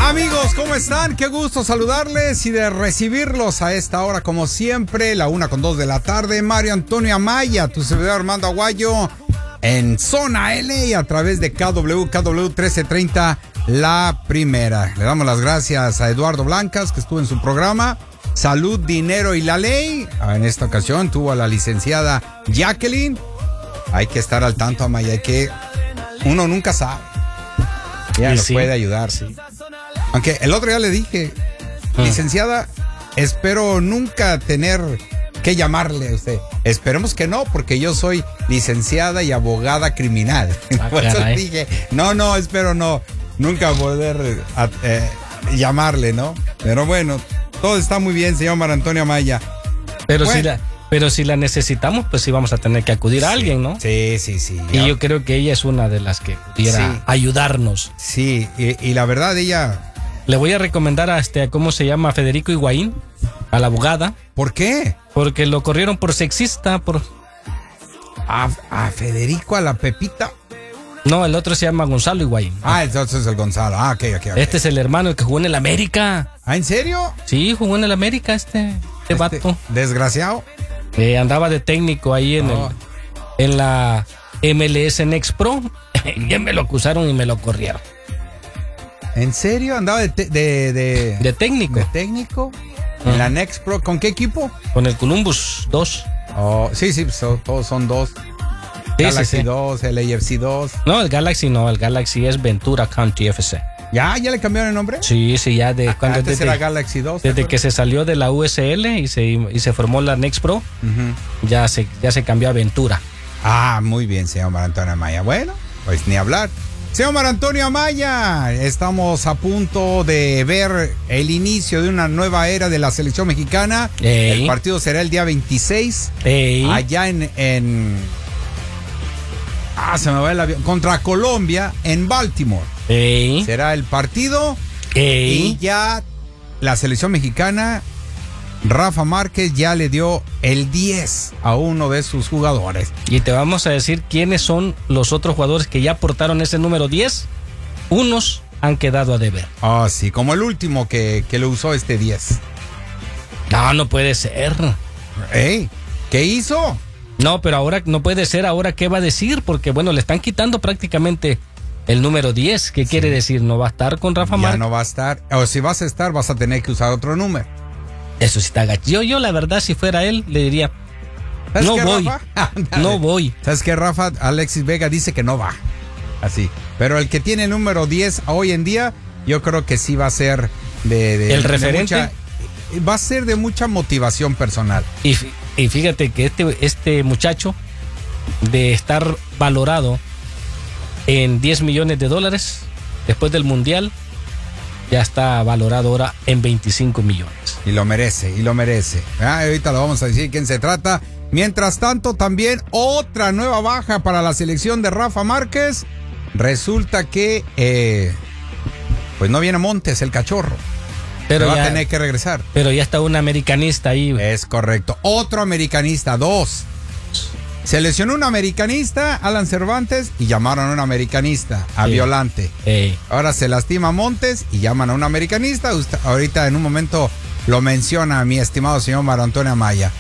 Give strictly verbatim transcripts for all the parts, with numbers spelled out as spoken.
Amigos, ¿cómo están? Qué gusto saludarles y de recibirlos a esta hora, como siempre, la una con dos de la tarde. Mario Antonio Amaya, tu servidor Armando Aguayo, en Zona L a través de K W K W trece treinta, La Primera. Le damos las gracias a Eduardo Blancas, que estuvo en su programa Salud, Dinero y la Ley. En esta ocasión tuvo a la licenciada Jacqueline. Hay que estar al tanto, Amaya, hay que... Uno nunca sabe. Ella nos sí. puede ayudar, sí. Aunque el otro día le dije, ah. licenciada, espero nunca tener que llamarle a usted. Esperemos que no, porque yo soy licenciada y abogada criminal. Ah, Por eso dije, no, no, espero no, nunca poder eh, llamarle, ¿no? Pero bueno, todo está muy bien, señor Mario Antonio Amaya. Pero bueno. si la... Pero si la necesitamos, pues sí vamos a tener que acudir a sí, alguien, ¿no? Sí, sí, sí. Y yo creo que ella es una de las que pudiera sí. ayudarnos. Sí, y, y la verdad ella... Le voy a recomendar a este, ¿cómo se llama? Federico Higuaín, a la abogada. ¿Por qué? Porque lo corrieron por sexista, por... ¿A, a Federico, a la Pepita? No, el otro se llama Gonzalo Higuaín. Ah, entonces es el Gonzalo. Ah, ok, ok, ok. Este es el hermano el que jugó en el América. ¿Ah, en serio? Sí, jugó en el América este, este, este vato. Desgraciado. Eh, andaba de técnico ahí en, oh. el, en la M L S Next Pro. Ya me lo acusaron y me lo corrieron. ¿En serio? ¿Andaba de, te, de, de, de técnico? ¿De técnico? ¿En uh-huh. la Next Pro? ¿Con qué equipo? Con el Columbus dos. Oh, sí, sí, so, todos son dos. Sí, Galaxy sí, sí. dos, el A F C dos. No, el Galaxy no, el Galaxy es Ventura County F C. ¿Ya? ¿Ya le cambiaron el nombre? Sí, sí, ya de ah, cuando antes desde, era Galaxy dos. Desde que se salió de la U S L y se, y se formó la Next Pro, uh-huh. ya, se, ya se cambió a Ventura. Ah, muy bien, señor Mario Antonio Amaya. Bueno, pues ni hablar. Señor Mario Antonio Amaya, estamos a punto de ver el inicio de una nueva era de la selección mexicana. Ey. El partido será el día veintiséis. Ey. Allá en... en ah, se me va el avión. Contra Colombia en Baltimore. Ey. Será el partido. Ey. Y ya la selección mexicana, Rafa Márquez ya le dio el diez a uno de sus jugadores. Y te vamos a decir quiénes son los otros jugadores que ya portaron ese número diez. Unos han quedado a deber. Ah, oh, sí, como el último que, que lo usó este diez. No, no puede ser. Ey, ¿qué hizo? No, pero ahora no puede ser. Ahora, ¿qué va a decir? Porque, bueno, le están quitando prácticamente el número diez. ¿Qué sí. quiere decir? ¿No va a estar con Rafa Márquez? Ya no va a estar. O si vas a estar, vas a tener que usar otro número. Eso sí está gacho. Yo, yo, la verdad, si fuera él, le diría, no qué, voy, no voy. ¿Sabes qué, Rafa? Alexis Vega dice que no va. Así. Pero el que tiene el número diez hoy en día, yo creo que sí va a ser de... de ¿El de referente? Mucha, va a ser de mucha motivación personal. Y, y fíjate que este, este muchacho, de estar valorado en diez millones de dólares, después del Mundial, ya está valorado ahora en veinticinco millones. Y lo merece, y lo merece. Ah, ahorita lo vamos a decir quién se trata. Mientras tanto, también otra nueva baja para la selección de Rafa Márquez. Resulta que, eh, pues no viene Montes, el cachorro. Pero ya, va a tener que regresar. Pero ya está un americanista ahí. Es correcto. Otro americanista, dos. Se lesionó un americanista, Alan Cervantes, y llamaron a un americanista, a sí. Violante. Ey. Ahora se lastima Montes y llaman a un americanista. Usted, ahorita en un momento lo menciona mi estimado señor Mario Antonio Amaya.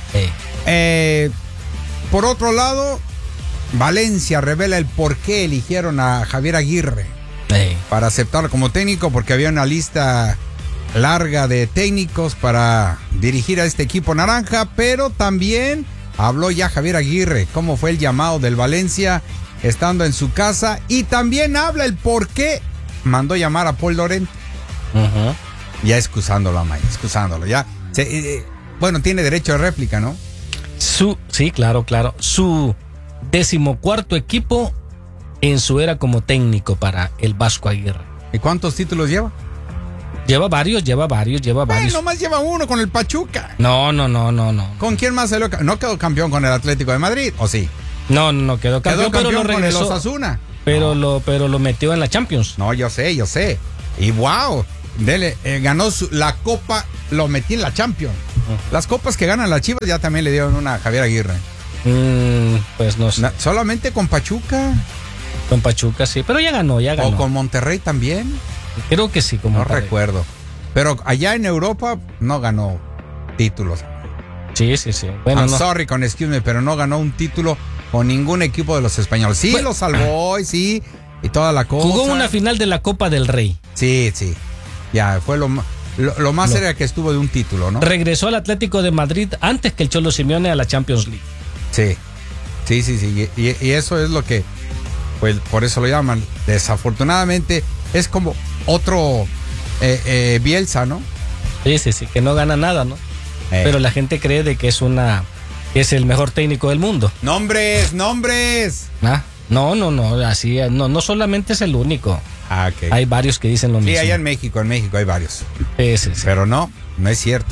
Eh, por otro lado, Valencia revela el por qué eligieron a Javier Aguirre Ey. para aceptarlo como técnico, porque había una lista larga de técnicos para dirigir a este equipo naranja, pero también... Habló ya Javier Aguirre, cómo fue el llamado del Valencia estando en su casa, y también habla el por qué mandó llamar a Paul Lorente. Uh-huh. Ya excusándolo, Amaya, excusándolo, ya. Se, eh, bueno, tiene derecho de réplica, ¿no? Su, sí, claro, claro. Su decimocuarto equipo en su era como técnico para el Vasco Aguirre. ¿Y cuántos títulos lleva? Lleva varios, lleva varios, lleva varios. Ay, nomás lleva uno con el Pachuca. No, no, no, no, no. ¿Con quién más se lo no quedó campeón con el Atlético de Madrid? ¿O sí? No, no, no quedó campeón, quedó campeón pero lo regresó. Con el Osasuna. Pero no. lo, pero lo metió en la Champions. No, yo sé, yo sé. Y wow, dele, eh, ganó su, la Copa, lo metí en la Champions. Uh-huh. Las copas que ganan las Chivas ya también le dieron una a Javier Aguirre. Mm, pues no sé. Na, solamente con Pachuca. Con Pachuca, sí, pero ya ganó, ya ganó. O con Monterrey también. Creo que sí, como No tal. recuerdo. Pero allá en Europa no ganó títulos. Sí, sí, sí. Bueno, I'm no. sorry con excuse me, pero no ganó un título con ningún equipo de los españoles. Sí, Bueno. lo salvó y sí, y toda la cosa. Jugó una final de la Copa del Rey. Sí, sí. Ya, fue lo, ma- lo, lo más Lo- cerca que estuvo de un título, ¿no? Regresó al Atlético de Madrid antes que el Cholo Simeone a la Champions League. Sí, sí, sí, sí. Y, y eso es lo que, pues por eso lo llaman. Desafortunadamente es como otro eh, eh, Bielsa, ¿no? Sí, sí, sí, que no gana nada, ¿no? Eh. Pero la gente cree de que es una que es el mejor técnico del mundo. Nombres, nombres. ¿Ah? No, no, no, así no, no solamente es el único. Ah, ok. Hay varios que dicen lo Sí, mismo. allá en México, en México hay varios. Sí, sí, sí. Pero no, no es cierto.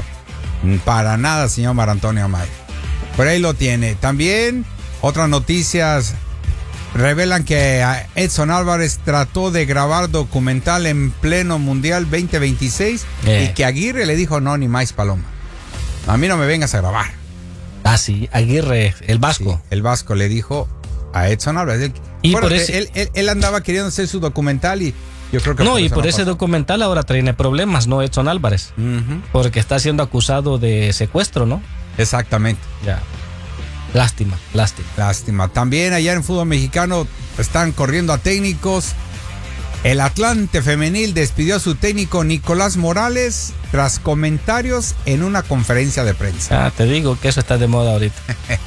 Para nada, señor Mar Antonio Amaya. Por ahí lo tiene. También otras noticias revelan que Edson Álvarez trató de grabar documental en pleno Mundial veinte veintiséis Eh. y que Aguirre le dijo no, ni más paloma. A mí no me vengas a grabar. Ah, sí, Aguirre, el vasco. Sí, el vasco le dijo a Edson Álvarez. Y Bueno, por ese- él, él- él andaba queriendo hacer su documental y yo creo que No, y eso por ese pasó. documental ahora tiene problemas, ¿no? Edson Álvarez. Ujú, Porque está siendo acusado de secuestro, ¿no? exactamente. Ya. Lástima, lástima. Lástima. También allá en fútbol mexicano están corriendo a técnicos. El Atlante femenil despidió a su técnico Nicolás Morales tras comentarios en una conferencia de prensa. Ah, te digo que eso está de moda ahorita.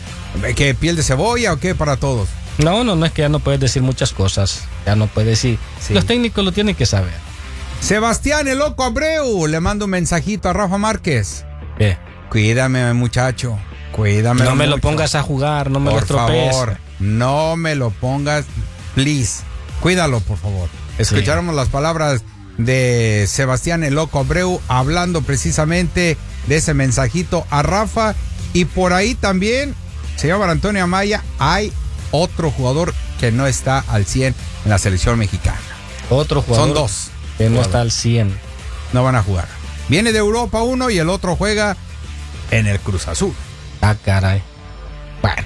¿Qué piel de cebolla o qué para todos? No, no, no es que ya no puedes decir muchas cosas. Ya no puedes decir. Sí. Los técnicos lo tienen que saber. Sebastián el Loco Abreu le manda un mensajito a Rafa Márquez. ¿Qué? Cuídame, muchacho. Cuídame. No me lo mucho. pongas a jugar, no me lo Por estropees. favor, no me lo pongas, please. Cuídalo, por favor. Escucháramos las palabras de Sebastián el Loco Abreu hablando precisamente de ese mensajito a Rafa. Y por ahí también, señor Antonio Amaya, hay otro jugador que no está al cien en la selección mexicana. Otro jugador Son dos. que no jugadores. está al cien. No van a jugar. Viene de Europa uno y el otro juega en el Cruz Azul. Ah, caray. Bueno.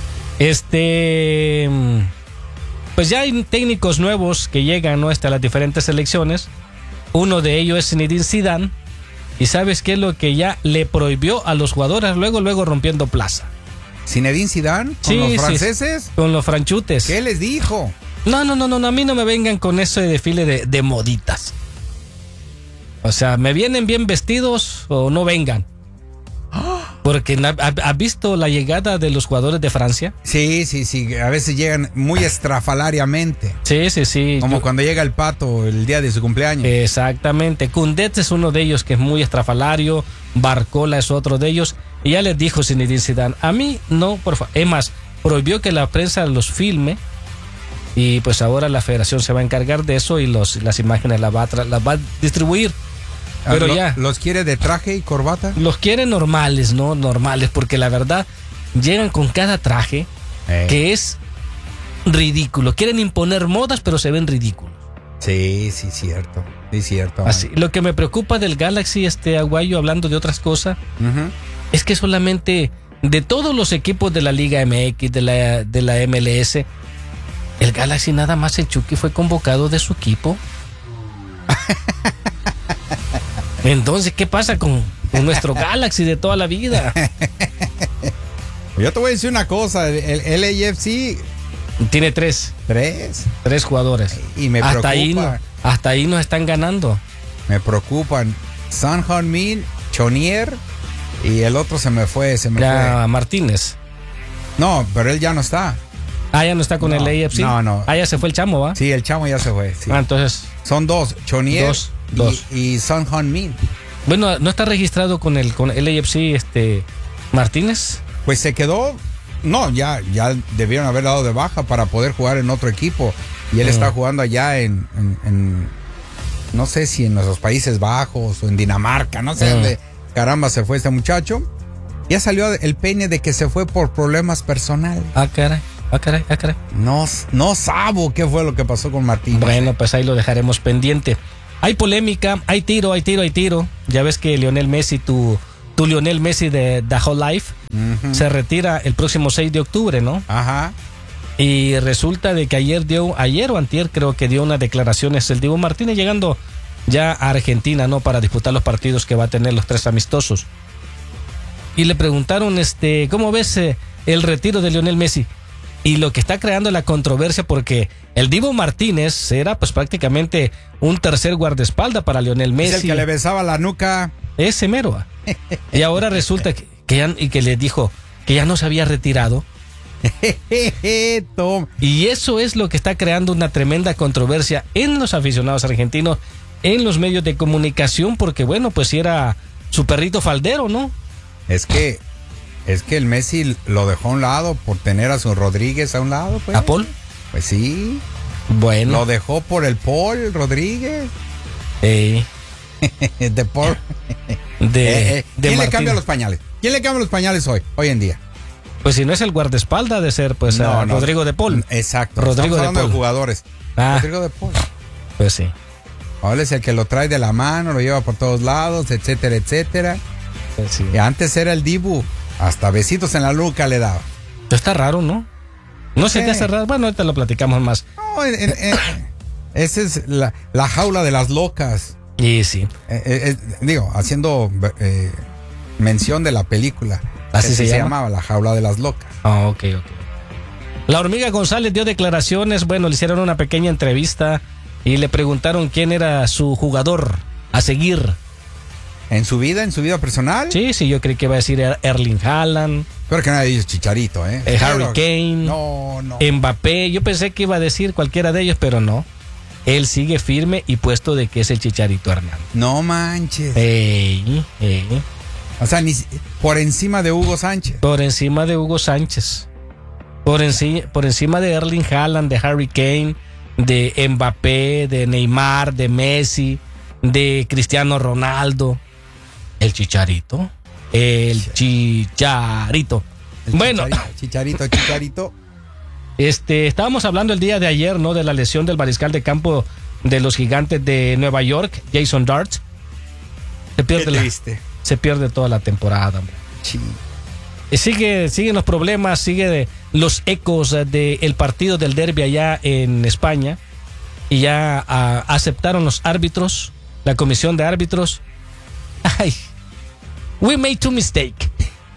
Este. mm, Pues ya hay técnicos nuevos que llegan, ¿no? Hasta las diferentes selecciones. Uno de ellos es Zinedine Zidane. ¿Y sabes qué es lo que ya le prohibió a los jugadores luego, luego rompiendo plaza? Zinedine Zidane con Sí, los sí, franceses. Con los franchutes. ¿Qué les dijo? No, no, no, no, no, a mí no me vengan con ese desfile de, de moditas. O sea, ¿me vienen bien vestidos o no vengan? Porque ¿ha- ha- ¿has visto la llegada de los jugadores de Francia? Sí, sí, sí. A veces llegan muy estrafalariamente. Sí, sí, sí. Como Yo- cuando llega el Pato el día de su cumpleaños. Exactamente. Koundé es uno de ellos que es muy estrafalario. Barcola es otro de ellos. Y ya les dijo Zinedine Zidane, a mí no, por favor. Es más, prohibió que la prensa los filme. Y pues ahora la federación se va a encargar de eso y los, las imágenes las va, a tra- las va a distribuir. Pero Lo- ya. ¿Los quiere de traje y corbata? Los quieren normales, ¿no? Normales, porque la verdad llegan con cada traje Eh, que es ridículo. Quieren imponer modas, pero se ven ridículos. Sí, sí, cierto. Sí, cierto. Así. Lo que me preocupa del Galaxy, este Aguayo, hablando de otras cosas, Ujú. es que solamente de todos los equipos de la Liga M X, de la, de la M L S, el Galaxy nada más el Chucky fue convocado de su equipo. Entonces, ¿qué pasa con, con nuestro Galaxy de toda la vida? Yo te voy a decir una cosa. El, el L A F C, Tiene tres, tres. tres jugadores. Y me hasta ahí, no- preocupa. hasta ahí nos están ganando. Me preocupan. San Min, Chonier y el otro se me fue, se me Ya fue. Martínez. No, pero él ya no está. Ah, ya no está con No, el A F C. no, no. Ah, ya se fue el chamo, ¿va? Sí, el chamo ya se fue. Sí. Ah, entonces, Son dos, Chonier Dos, y, dos. y San Min. bueno, ¿no está registrado con el con el A F C este Martínez? Pues se quedó. No, ya, ya debieron haber dado de baja para poder jugar en otro equipo. Y él Mm. está jugando allá en, en- en- no sé si en los Países Bajos o en Dinamarca, no sé Mm. dónde caramba se fue este muchacho. Ya salió el peine de que se fue por problemas personales. Ah, caray, ah, caray, ah, caray. No, no sabo qué fue lo que pasó con Martín. Bueno, pues ahí lo dejaremos pendiente. Hay polémica, hay tiro, hay tiro, hay tiro. Ya ves que Lionel Messi, tu, tu Lionel Messi de The Whole Life, Ujú. se retira el próximo seis de octubre, ¿no? Ajá. Y resulta de que ayer dio, ayer o antier creo que dio unas declaraciones el Diego Martínez llegando ya a Argentina, ¿no? Para disputar los partidos que va a tener los tres amistosos. Y le preguntaron, este, ¿cómo ves eh, el retiro de Lionel Messi? Y lo que está creando la controversia, porque el Dibu Martínez era pues prácticamente un tercer guardaespaldas para Lionel Messi. Es el que le besaba la nuca. Ese mero. Y ahora resulta que, que, ya, y que le dijo que ya no se había retirado. Y eso es lo que está creando una tremenda controversia en los aficionados argentinos, en los medios de comunicación, porque bueno, pues si era su perrito faldero, ¿no? Es que es que el Messi lo dejó a un lado por tener a su Rodríguez a un lado, pues. ¿A Paul? Pues sí. Bueno. Lo dejó por el Paul Rodríguez. Eh. de Paul. De, eh, eh. de ¿Quién Martín. le cambia los pañales? ¿Quién le cambia los pañales hoy, hoy en día? Pues si no es el guardaespaldas de ser, pues No, a no. Rodrigo de Paul. Exacto. Rodrigo Estamos de hablando de, Paul. jugadores. Ah. Rodrigo de Paul. Pues sí. Ahora es el que lo trae de la mano, lo lleva por todos lados, etcétera, etcétera. Pues sí. Y antes era el Dibu. Hasta besitos en la nuca le daba. Está raro, ¿no? No sé Sí. qué hace raro. Bueno, ahorita lo platicamos más. No, en- en- en- esa es la, la jaula de las locas. Y sí. Eh, eh, eh, digo, haciendo eh, mención de la película. ¿Así se llama? llamaba La jaula de las locas. Ah, ok, ok. La Hormiga González dio declaraciones. Bueno, le hicieron una pequeña entrevista y le preguntaron quién era su jugador a seguir. En su vida, en su vida personal. Sí, sí, yo creí que iba a decir Er- Erling Haaland, Pero que nadie dice Chicharito, ¿eh? eh, Harry Pero- Kane, No, no. Mbappé. Yo pensé que iba a decir cualquiera de ellos, pero no. Él sigue firme y puesto de que es el Chicharito Hernández. No manches. Ey, ey. O sea, ni si- por encima de Hugo Sánchez. Por encima de Hugo Sánchez. Por, enci- por encima de Erling Haaland, de Harry Kane, de Mbappé, de Neymar, de Messi, de Cristiano Ronaldo. El Chicharito. El Chicharito. El Bueno, Chicharito, Chicharito, Chicharito. este, estábamos hablando el día de ayer, ¿no? De la lesión del mariscal de campo de los Gigantes de Nueva York, Jason Dart. Se pierde, la, triste. se pierde toda la temporada, hombre. Sí. Y Sigue, siguen los problemas, sigue de los ecos del partido del derbi allá en España. Y ya ah, aceptaron los árbitros, la comisión de árbitros. Ay, we made two mistake.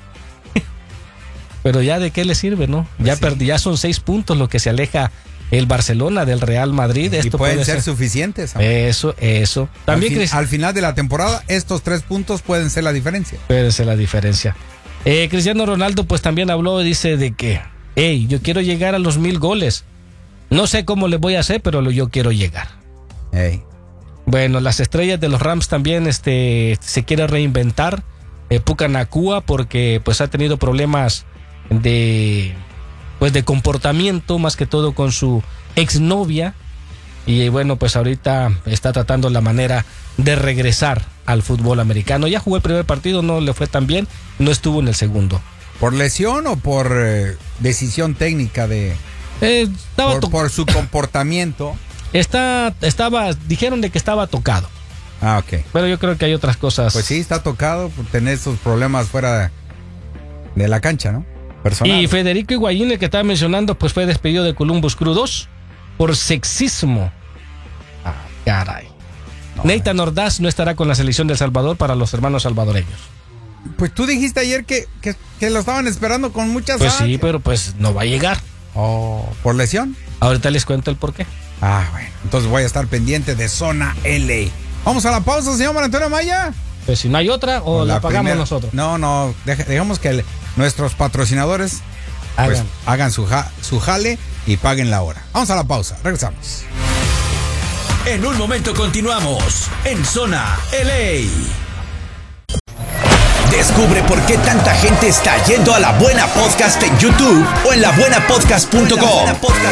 Pero ya de qué le sirve, ¿no? Ya sí. perdí, ya son seis puntos lo que se aleja el Barcelona del Real Madrid. Y Esto pueden puede ser, suficientes. amor. Eso, eso. También al, fin- Cris- al final de la temporada, estos tres puntos pueden ser la diferencia. puede ser la diferencia. Eh, Cristiano Ronaldo pues también habló, dice de que, hey, yo quiero llegar a los mil goles. No sé cómo le voy a hacer, pero lo- yo quiero llegar. Ey. Bueno, las estrellas de los Rams también este, se quiere reinventar. Eh, Puka Nacua, porque pues ha tenido problemas de pues de comportamiento, más que todo con su exnovia. Y bueno, pues ahorita está tratando la manera de regresar al fútbol americano. Ya jugó el primer partido, no le fue tan bien, no estuvo en el segundo. ¿Por lesión o por eh, decisión técnica de... Eh, estaba Por, to- por su comportamiento? está, estaba, dijeron de que estaba tocado, Ah, ok. pero yo creo que hay otras cosas. Pues sí, está tocado por tener esos problemas fuera de, de la cancha, ¿no? Personal. Y Federico Higuaín, el que estaba mencionando, pues fue despedido de Columbus Crew dos por sexismo. Ah, caray. No, Nathan Ordaz no estará con la selección de El Salvador para los hermanos salvadoreños. Pues tú dijiste ayer que, que, que lo estaban esperando con muchas Pues sí, ansias. pero pues no va a llegar. Oh, ¿por lesión? Ahorita les cuento el por qué. Ah, bueno. Entonces voy a estar pendiente de Zona L A. Vamos a la pausa, señor Mario Antonio Maya. Pues si no hay otra, o la, pagamos primera- nosotros. No, no, deja- dejamos que el- nuestros patrocinadores pues, Hagan. hagan su, ja- su jale y paguen la hora. Vamos a la pausa, regresamos. En un momento continuamos en Zona L A. Descubre por qué tanta gente está yendo a La Buena Podcast en YouTube o en la buena podcast punto com.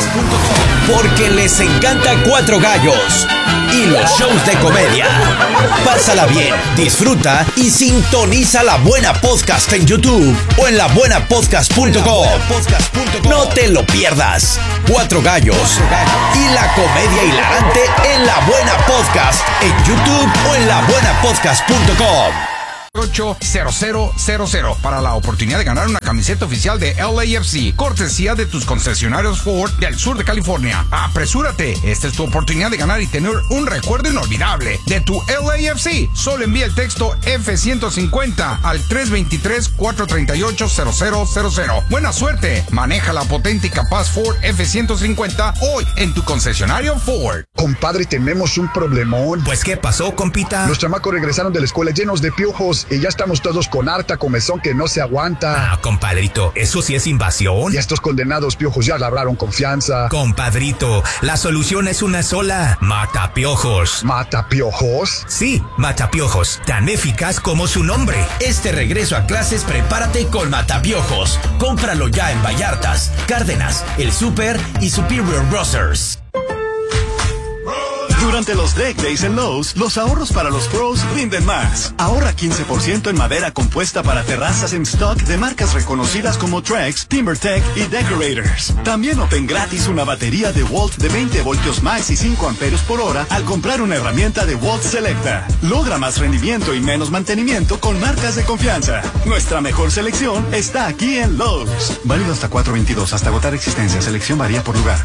Porque les encanta Cuatro Gallos y los shows de comedia. Pásala bien, disfruta y sintoniza La Buena Podcast en YouTube o en la buena podcast punto com. No te lo pierdas. Cuatro Gallos y la comedia hilarante en La Buena Podcast en YouTube o en la buena podcast punto com. ocho cero cero cero cero para la oportunidad de ganar una camiseta oficial de L A F C, cortesía de tus concesionarios Ford del sur de California. Apresúrate, esta es tu oportunidad de ganar y tener un recuerdo inolvidable de tu L A F C. Solo envía el texto F ciento cincuenta al tres dos tres, cuatro tres ocho, cero cero cero cero. Buena suerte, maneja la potente y capaz Ford F ciento cincuenta hoy en tu concesionario Ford. Compadre, tenemos un problemón. Pues, ¿qué pasó, compita? Los chamacos regresaron de la escuela llenos de piojos y ya estamos todos con harta comezón que no se aguanta. Ah, compadrito, ¿eso sí es invasión? Y estos condenados piojos ya labraron confianza. Compadrito, la solución es una sola: Matapiojos. ¿Matapiojos? Sí, Matapiojos, tan eficaz como su nombre. Este regreso a clases, prepárate con Matapiojos. Cómpralo ya en Vallartas, Cárdenas, El Super y Superior Grocers. Durante los Deck Days en Lowe's, los ahorros para los pros rinden más. Ahorra quince por ciento en madera compuesta para terrazas en stock de marcas reconocidas como Trex, TimberTech y Decorators. También obtén gratis una batería de Walt de veinte voltios max y cinco amperios por hora al comprar una herramienta de Walt Selecta. Logra más rendimiento y menos mantenimiento con marcas de confianza. Nuestra mejor selección está aquí en Lowe's. Válido hasta cuatro veintidós, hasta agotar existencia. Selección varía por lugar.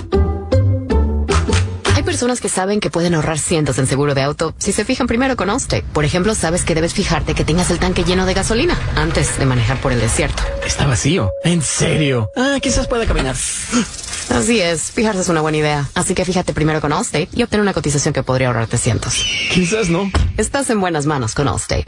Hay personas que saben que pueden ahorrar cientos en seguro de auto si se fijan primero con Allstate. Por ejemplo, sabes que debes fijarte que tengas el tanque lleno de gasolina antes de manejar por el desierto. Está vacío. ¿En serio? Ah, quizás pueda caminar. Así es, fijarse es una buena idea. Así que fíjate primero con Allstate y obtén una cotización que podría ahorrarte cientos. Quizás no. Estás en buenas manos con Allstate.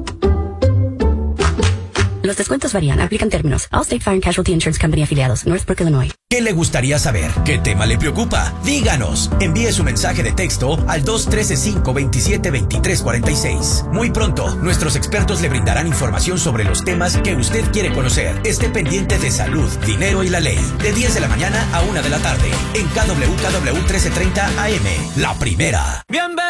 Los descuentos varían, aplican términos. Allstate Fire and Casualty Insurance Company afiliados, Northbrook, Illinois. ¿Qué le gustaría saber? ¿Qué tema le preocupa? Díganos. Envíe su mensaje de texto al dos uno tres, cinco dos siete, dos tres cuatro seis. Muy pronto, nuestros expertos le brindarán información sobre los temas que usted quiere conocer. Esté pendiente de salud, dinero y la ley. De diez de la mañana a una de la tarde. En K W K W trece treinta A M. La primera. Bienvenido.